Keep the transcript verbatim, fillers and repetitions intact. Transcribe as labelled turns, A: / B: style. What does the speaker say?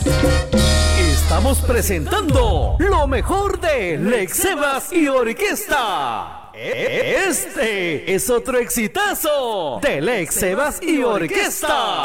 A: Estamos presentando lo mejor de Lex Sebas y Orquesta. Este es otro exitazo de Lex Sebas y Orquesta.